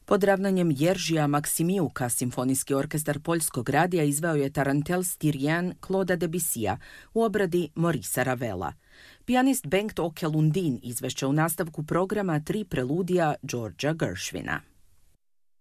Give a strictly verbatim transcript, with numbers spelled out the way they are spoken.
Pod ravnanjem Jeržija Maksimiuka simfonijski orkestar Poljskog radija izveo je Tarantel Styrian Claude'a Debussyja u obradi Maurice'a Ravela. Pijanist Bengt Åke Lundin izvešće u nastavku programa tri preludija Georgea Gershwina.